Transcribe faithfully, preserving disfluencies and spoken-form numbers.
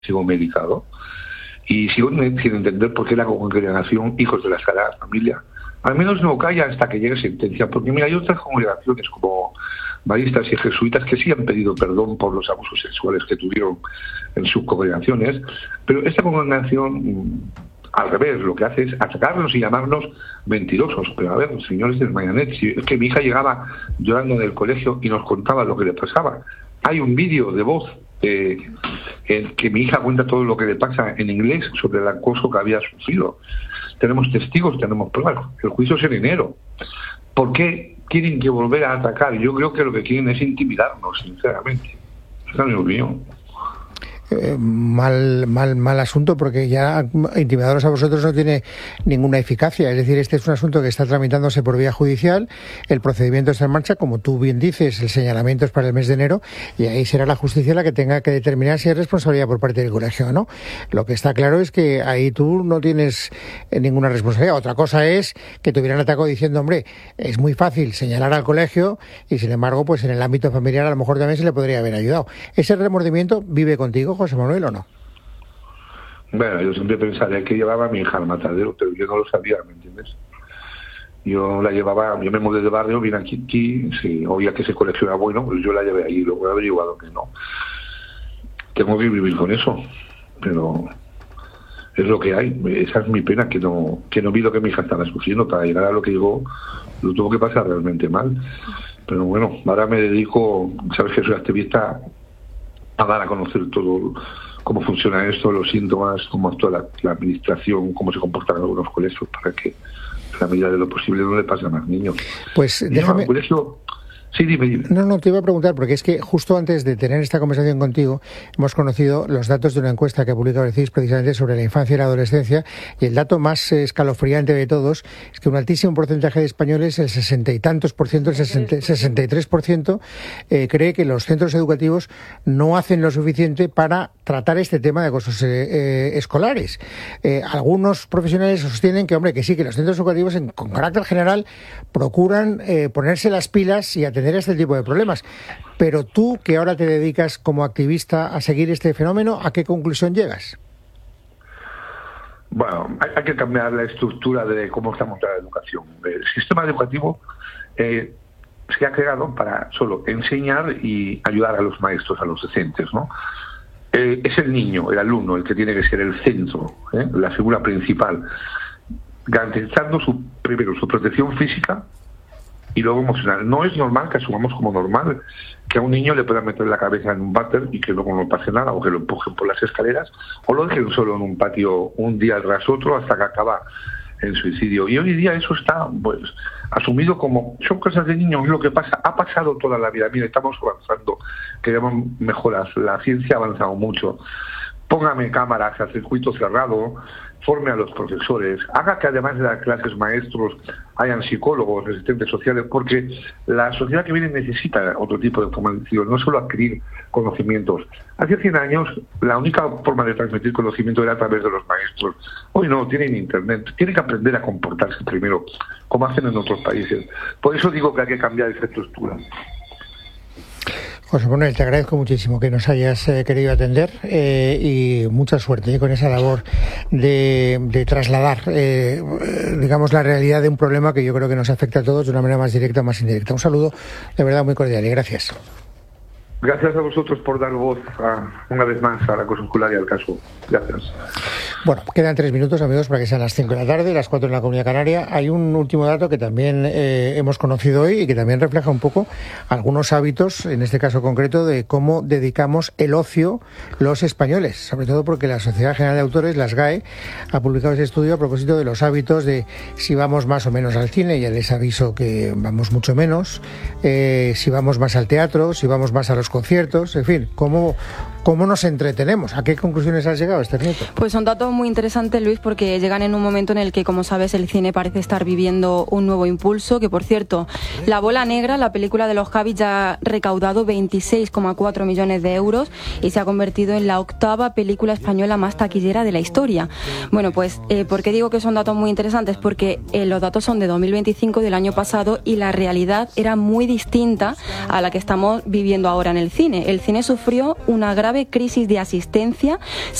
sigo medicado y sigo sin entender por qué la congregación Hijos de la Sagrada Familia al menos no calla hasta que llegue sentencia, porque mira, hay otras congregaciones como maristas y jesuitas que sí han pedido perdón por los abusos sexuales que tuvieron en sus congregaciones, pero esta congregación al revés lo que hace es atacarnos y llamarnos mentirosos. Pero a ver, señores del Mayanet, si es que mi hija llegaba llorando en el colegio y nos contaba lo que le pasaba. Hay un vídeo de voz eh, en que mi hija cuenta todo lo que le pasa en inglés sobre el acoso que había sufrido. Tenemos testigos, tenemos pruebas. El juicio es en enero. ¿Por qué tienen que volver a atacar? Yo creo que lo que quieren es intimidarnos, sinceramente. Esa es mi opinión. Eh, mal, mal, mal asunto, porque ya intimidaros a vosotros no tiene ninguna eficacia. Es decir, este es un asunto que está tramitándose por vía judicial, el procedimiento está en marcha, como tú bien dices, el señalamiento es para el mes de enero, y ahí será la justicia la que tenga que determinar si hay responsabilidad por parte del colegio o no. Lo que está claro es que ahí tú no tienes ninguna responsabilidad. Otra cosa es que te hubieran atacado diciendo, hombre, es muy fácil señalar al colegio, y sin embargo, pues en el ámbito familiar a lo mejor también se le podría haber ayudado. ¿Ese remordimiento vive contigo, José Manuel, o no? Bueno, yo siempre pensaría que llevaba a mi hija al matadero, pero yo no lo sabía, ¿me entiendes? Yo la llevaba, yo me mudé de barrio, vine aquí, aquí sí, oía que ese colegio era bueno, pues yo la llevé ahí, luego he averiguado que no. Tengo que vivir con eso, pero es lo que hay. Esa es mi pena, que no que no vi lo que mi hija estaba sufriendo. Para llegar a lo que llegó, lo tuvo que pasar realmente mal. Pero bueno, ahora me dedico, sabes que soy activista, a dar a conocer todo cómo funciona esto, los síntomas, cómo actúa la, la administración, cómo se comportan algunos colegios, para que en la medida de lo posible no le pase a más niños. Pues déjame... No, por eso... Sí, dime, dime. No, no, te iba a preguntar, porque es que justo antes de tener esta conversación contigo hemos conocido los datos de una encuesta que ha publicado el C I S precisamente sobre la infancia y la adolescencia, y el dato más escalofriante de todos es que un altísimo porcentaje de españoles, el sesenta y tantos por ciento, el sesenta y tres por ciento, eh, cree que los centros educativos no hacen lo suficiente para tratar este tema de acosos eh, eh, escolares. Eh, algunos profesionales sostienen que, hombre, que sí, que los centros educativos en, con carácter general procuran eh, ponerse las pilas y atender a este tipo de problemas. Pero tú, que ahora te dedicas como activista a seguir este fenómeno, ¿a qué conclusión llegas? Bueno, hay, hay que cambiar la estructura de cómo está montada la educación. El sistema educativo eh, se ha creado para solo enseñar y ayudar a los maestros, a los docentes, ¿no? Eh, es el niño, el alumno, el que tiene que ser el centro, ¿eh? la figura principal, garantizando su, primero su protección física y luego emocional. No es normal que asumamos como normal que a un niño le puedan meter la cabeza en un váter y que luego no pase nada, o que lo empujen por las escaleras, o lo dejen solo en un patio un día tras otro hasta que acaba en suicidio. Y hoy día eso está pues asumido como son cosas de niños. Lo que pasa, ha pasado toda la vida. Mira, estamos avanzando, queremos mejoras, la ciencia ha avanzado mucho. Póngame cámaras a circuito cerrado, forme a los profesores, haga que además de las clases maestros hayan psicólogos, asistentes sociales, porque la sociedad que viene necesita otro tipo de formación, no solo adquirir conocimientos. Hace cien años la única forma de transmitir conocimiento era a través de los maestros. Hoy no, tienen internet, tienen que aprender a comportarse primero, como hacen en otros países. Por eso digo que hay que cambiar esa estructura. José Manuel, te agradezco muchísimo que nos hayas eh, querido atender eh, y mucha suerte eh, con esa labor de, de trasladar, eh, digamos, la realidad de un problema que yo creo que nos afecta a todos de una manera más directa o más indirecta. Un saludo de verdad muy cordial y gracias. Gracias a vosotros por dar voz a, una vez más a la consular y al caso. Gracias. Bueno, quedan tres minutos, amigos, para que sean las cinco de la tarde, las cuatro en la Comunidad Canaria. Hay un último dato que también eh, hemos conocido hoy y que también refleja un poco algunos hábitos, en este caso concreto, de cómo dedicamos el ocio los españoles, sobre todo porque la Sociedad General de Autores, la S G A E, ha publicado ese estudio a propósito de los hábitos de si vamos más o menos al cine. Ya les aviso que vamos mucho menos, eh, si vamos más al teatro, si vamos más a los conciertos, en fin, cómo, cómo nos entretenemos. ¿A qué conclusiones has llegado, Esther Nieto? Pues son datos muy interesantes, Luis, porque llegan en un momento en el que, como sabes, el cine parece estar viviendo un nuevo impulso, que por cierto, La Bola Negra, la película de los Javis, ya ha recaudado veintiséis coma cuatro millones de euros y se ha convertido en la octava película española más taquillera de la historia. Bueno, pues, eh, ¿por qué digo que son datos muy interesantes? Porque eh, los datos son de dos mil veinticinco, del año pasado, y la realidad era muy distinta a la que estamos viviendo ahora en el cine. El cine sufrió una grave grave crisis de asistencia.